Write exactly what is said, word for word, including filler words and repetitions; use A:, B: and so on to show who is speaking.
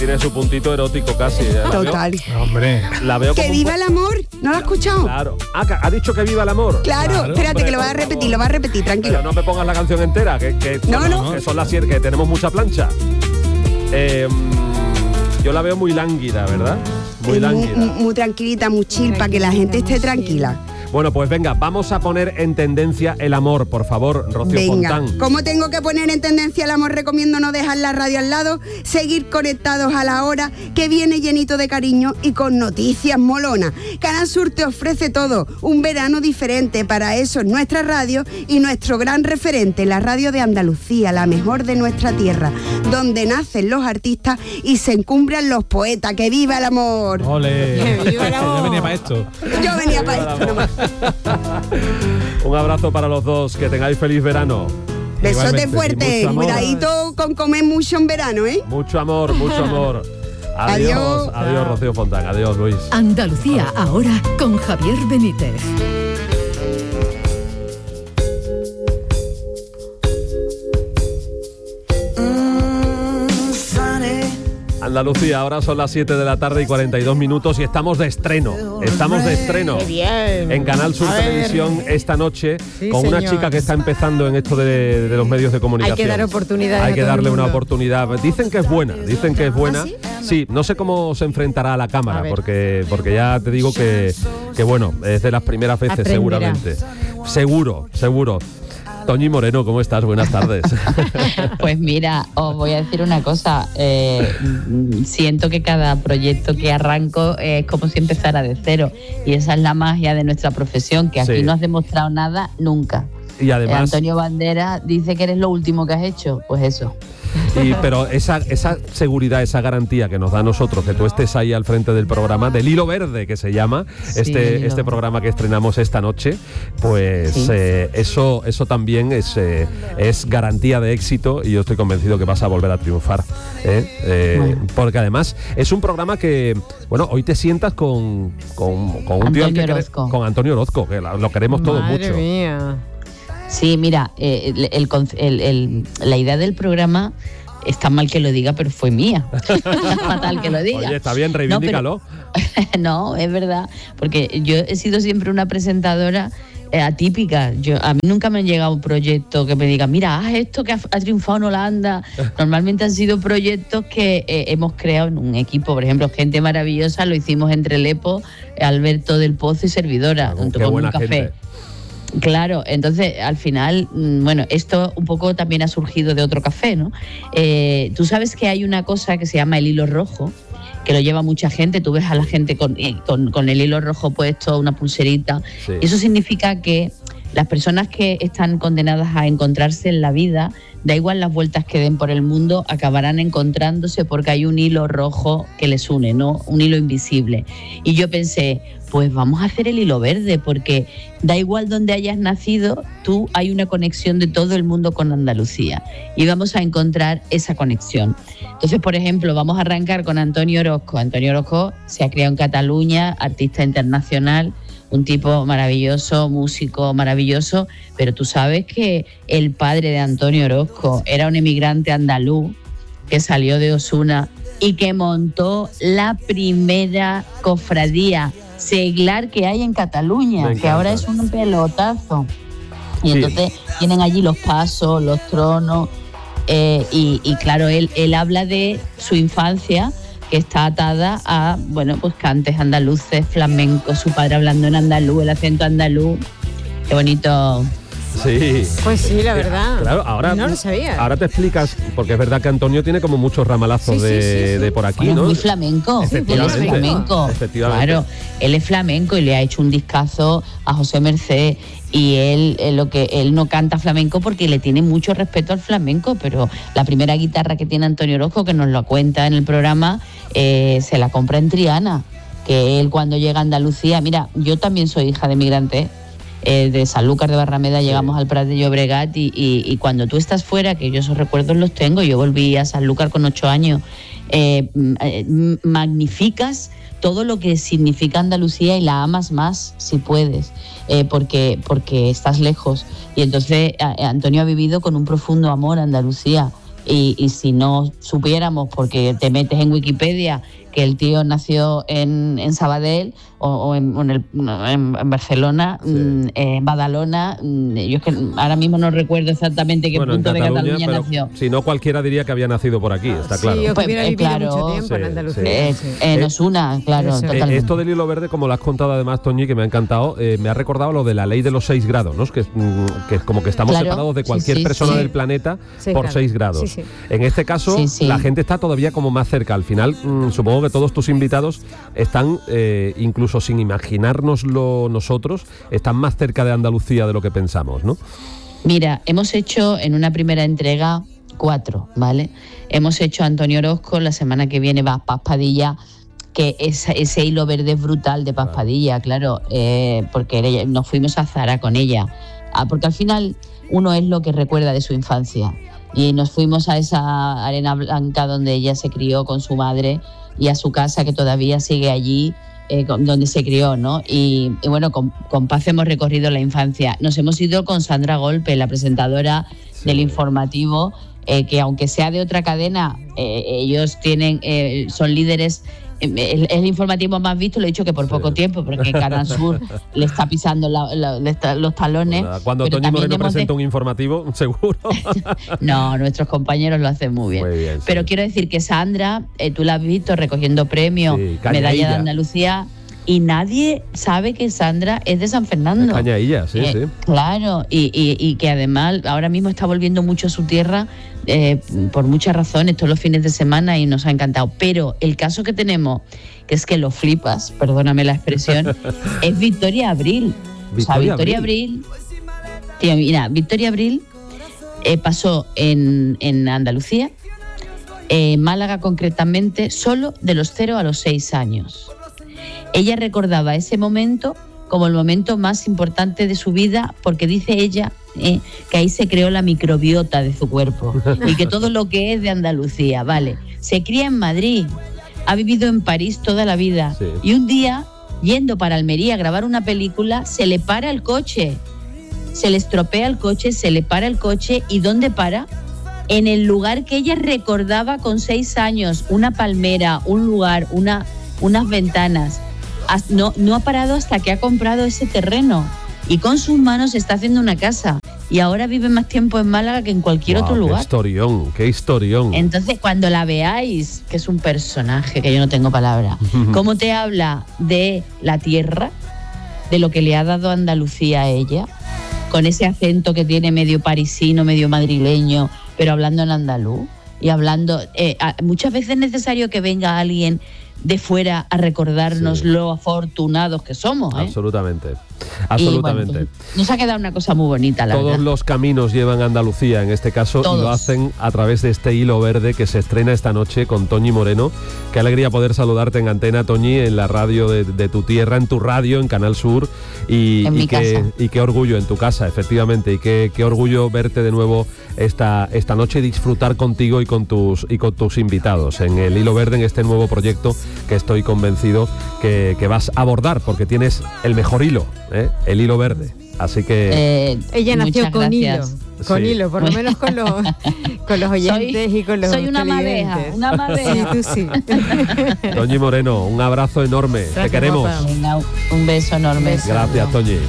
A: Tiene su puntito erótico casi. ¿eh?
B: Total.
A: Veo, hombre. La veo
B: que
A: como
B: viva
A: un...
B: el amor. ¿No lo has escuchado?
A: Claro. Ah, ha dicho que viva el amor.
B: Claro, claro. Espérate, hombre, que lo vas a repetir, favor. lo vas a repetir, tranquilo.
A: Pero no me pongas la canción entera, que, que,
B: no,
A: son,
B: no.
A: que son las siete, que tenemos mucha plancha. Eh, yo la veo muy lánguida, ¿verdad? Muy
B: es
A: lánguida.
B: Muy, muy tranquilita, muy chill, para que la gente esté tranquila.
A: Bueno, pues venga, vamos a poner en tendencia el amor, por favor, Rocío
B: venga.
A: Fontán.
B: ¿Cómo tengo que poner en tendencia el amor? Recomiendo no dejar la radio al lado, seguir conectados a la hora, que viene llenito de cariño y con noticias molonas. Canal Sur te ofrece todo, un verano diferente, para eso es nuestra radio y nuestro gran referente, la radio de Andalucía, la mejor de nuestra tierra, donde nacen los artistas y se encumbran los poetas. ¡Que viva el amor!
C: ¡Ole!
B: ¡Que viva el amor!
C: Yo venía para esto.
B: Yo venía para esto nomás.
A: Un abrazo para los dos, que tengáis feliz verano.
B: Besote fuerte, cuidadito con comer mucho en verano, ¿eh?
A: Mucho amor, mucho amor. Adiós, adiós, adiós Rocío Fontán, adiós Luis.
D: Andalucía ahora con Javier Benítez.
A: Andalucía, ahora son las siete de la tarde y cuarenta y dos minutos y estamos de estreno. Estamos de estreno en Canal Sur Televisión esta noche, sí, con señor. Una chica que está empezando en esto de, de los medios de comunicación.
E: Hay que dar oportunidades.
A: Hay que darle una oportunidad. Dicen que es buena, dicen que es buena. ¿Ah, sí? Sí, no sé cómo se enfrentará a la cámara, a porque, porque ya te digo que, que bueno, es de las primeras veces. Aprenderá. Seguramente. Seguro, seguro. Toñi Moreno, ¿cómo estás? Buenas tardes.
F: Pues mira, os voy a decir una cosa. Eh, siento que cada proyecto que arranco es como si empezara de cero. Y esa es la magia de nuestra profesión, que aquí sí. No has demostrado nada nunca.
A: Y además,
F: eh, Antonio Banderas dice que eres lo último que has hecho. Pues eso.
A: Y, pero esa, esa seguridad, esa garantía que nos da a nosotros, que tú estés ahí al frente del programa, del Hilo Verde, que se llama, sí, este, este programa que estrenamos esta noche, pues sí. eh, eso, eso también es, eh, es garantía de éxito y yo estoy convencido que vas a volver a triunfar. ¿eh? Eh, bueno. Porque además es un programa que, bueno, hoy te sientas con, con, con un tío al que querés, con Antonio Orozco, que lo queremos todos
E: Madre
A: mucho.
E: Mía.
F: Sí, mira, eh, el, el, el, el, la idea del programa está mal que lo diga, pero fue mía. Fatal que lo diga.
A: Oye, está bien, reivindícalo.
F: No, pero, no, es verdad, porque yo he sido siempre una presentadora eh, atípica. Yo, a mí nunca me han llegado un proyecto que me diga, mira, haz esto que ha, ha triunfado en Holanda. Normalmente han sido proyectos que eh, hemos creado en un equipo. Por ejemplo, Gente Maravillosa lo hicimos entre Lepo, Alberto del Pozo y servidora, junto con un café. Gente. Claro, entonces al final, bueno, esto un poco también ha surgido de otro café, ¿no? Eh, tú sabes que hay una cosa que se llama el hilo rojo, que lo lleva mucha gente. Tú ves a la gente con, con, con el hilo rojo puesto, una pulserita. Sí. Eso significa que las personas que están condenadas a encontrarse en la vida, da igual las vueltas que den por el mundo, acabarán encontrándose porque hay un hilo rojo que les une, ¿no? Un hilo invisible. Y yo pensé, pues vamos a hacer el hilo verde, porque da igual donde hayas nacido, tú hay una conexión de todo el mundo con Andalucía y vamos a encontrar esa conexión. Entonces, por ejemplo, vamos a arrancar con Antonio Orozco. Antonio Orozco se ha criado en Cataluña, artista internacional, un tipo maravilloso, músico maravilloso, pero tú sabes que el padre de Antonio Orozco era un emigrante andaluz que salió de Osuna y que montó la primera cofradía seglar que hay en Cataluña, que ahora es un pelotazo. Y sí. Entonces tienen allí los pasos, los tronos, eh, y, y claro, él, él habla de su infancia, que está atada a, bueno, pues cantes andaluces, flamencos, su padre hablando en andaluz, el acento andaluz. Qué bonito.
A: Sí.
E: Pues sí, la verdad.
A: Claro, ahora,
E: no lo sabía.
A: Ahora te explicas, porque es verdad que Antonio tiene como muchos ramalazos sí, de, sí, sí, sí. de por aquí, bueno, ¿no?
F: Es muy flamenco. Él es flamenco.
A: Efectivamente.
F: Claro, él es flamenco y le ha hecho un discazo a José Merced. Y él, él, lo que, él no canta flamenco porque le tiene mucho respeto al flamenco, pero la primera guitarra que tiene Antonio Orozco, que nos lo cuenta en el programa, eh, se la compra en Triana. Que él cuando llega a Andalucía, mira, yo también soy hija de migrantes, eh, de Sanlúcar de Barrameda, llegamos sí. al Prat de Llobregat y, y, y cuando tú estás fuera, que yo esos recuerdos los tengo, yo volví a Sanlúcar con ocho años, eh, eh, magnificas todo lo que significa Andalucía y la amas más si puedes, eh, porque, porque estás lejos. Y entonces a, Antonio ha vivido con un profundo amor a Andalucía, Y, y si no supiéramos, porque te metes en Wikipedia que el tío nació en, en Sabadell o, o, en, o en, el, en, en Barcelona, sí. mmm, en Badalona, mmm, yo es que ahora mismo no recuerdo exactamente qué bueno, punto Cataluña, de Cataluña nació.
A: Si no, cualquiera diría que había nacido por aquí, está claro.
E: Sí, o que
F: pues,
E: hubiera
F: eh,
E: vivido
F: claro,
E: mucho tiempo
A: sí,
E: en Andalucía.
A: sí.
F: Eh,
A: sí.
F: eh, no es una, claro,
A: eh,
F: totalmente.
A: Esto del hilo verde, como lo has contado además, Toñi, que me ha encantado, eh, me ha recordado lo de la ley de los seis grados, ¿no? Que, que es como que estamos
F: claro,
A: separados de cualquier
F: sí, sí,
A: persona
F: sí.
A: del planeta
E: sí,
A: por
E: claro.
A: seis grados.
E: Sí, sí.
A: En este caso,
F: sí, sí.
A: la gente está todavía como más cerca. Al final, mmm, supongo que todos tus invitados están, eh, incluso sin imaginárnoslo nosotros, están más cerca de Andalucía de lo que pensamos, ¿no?
F: Mira, hemos hecho en una primera entrega cuatro, ¿vale? Hemos hecho Antonio Orozco, la semana que viene va Paz Padilla, que es, ese hilo verde es brutal de Paz claro. Padilla, claro, eh, porque nos fuimos a Zara con ella, ah, porque al final uno es lo que recuerda de su infancia, y nos fuimos a esa arena blanca donde ella se crió con su madre y a su casa que todavía sigue allí, eh, donde se crió, ¿no? Y, y bueno, con, con Paz hemos recorrido la infancia. Nos hemos ido con Sandra Golpe, la presentadora sí. del informativo, eh, que aunque sea de otra cadena, eh, ellos tienen, eh, son líderes. Es el informativo más visto, lo he dicho que por poco sí. tiempo, porque Canal Sur le está pisando la, la, la, los talones.
A: Pues cuando Toñi Moreno presenta de... un informativo, seguro.
F: No, nuestros compañeros lo hacen muy bien. Muy bien sí. Pero quiero decir que Sandra, eh, tú la has visto recogiendo premios, sí, medalla de Andalucía, y nadie sabe que Sandra es de San Fernando.
A: Cañailla, sí, eh, sí.
F: Claro, y, y, y que además ahora mismo está volviendo mucho a su tierra eh, por muchas razones, todos los fines de semana, y nos ha encantado. Pero el caso que tenemos, que es que lo flipas, perdóname la expresión, es Victoria Abril. Victoria o sea, Victoria Abril, Abril tío, mira, Victoria Abril eh, pasó en, en Andalucía, en eh, Málaga concretamente, solo de los cero a los seis años. Ella recordaba ese momento como el momento más importante de su vida, porque dice ella eh, que ahí se creó la microbiota de su cuerpo y que todo lo que es de Andalucía, vale. Se cría en Madrid, ha vivido en París toda la vida sí. y un día, yendo para Almería a grabar una película, se le para el coche, se le estropea el coche, se le para el coche y ¿dónde para? En el lugar que ella recordaba con seis años, una palmera, un lugar, una, unas ventanas. No, no ha parado hasta que ha comprado ese terreno y con sus manos está haciendo una casa y ahora vive más tiempo en Málaga que en cualquier wow, otro lugar.
A: ¡Qué historión! ¡Qué historión!
F: Entonces, cuando la veáis, que es un personaje que yo no tengo palabra, cómo te habla de la tierra, de lo que le ha dado Andalucía a ella, con ese acento que tiene medio parisino, medio madrileño, pero hablando en andaluz y hablando... Eh, muchas veces es necesario que venga alguien de fuera a recordarnos sí. lo afortunados que somos, ¿eh?
A: Absolutamente, absolutamente.
F: Bueno, nos ha quedado una cosa muy bonita, la
A: Todos
F: verdad.
A: los caminos llevan a Andalucía, en este caso,
F: Todos.
A: y lo hacen a través de este hilo verde que se estrena esta noche con Toñi Moreno. Qué alegría poder saludarte en antena, Toñi, en la radio de, de tu tierra, en tu radio, en Canal Sur. Y,
F: en
A: y
F: mi
A: qué,
F: casa.
A: Y qué orgullo en tu casa, efectivamente. Y qué, qué orgullo verte de nuevo esta, esta noche y disfrutar contigo y con tus y con tus invitados en el hilo verde, en este nuevo proyecto que estoy convencido que, que vas a abordar, porque tienes el mejor hilo, ¿eh? El hilo verde. Así que...
F: Eh,
E: Ella nació con
F: gracias.
E: hilo. Con sí. hilo, por lo menos con los, con los oyentes
F: soy,
E: y con los
F: Soy una madeja, una madeja.
E: Sí, tú sí.
A: Toñi Moreno, un abrazo enorme.
E: Gracias,
A: te queremos.
F: Venga, un beso enorme.
A: Gracias, Toñi.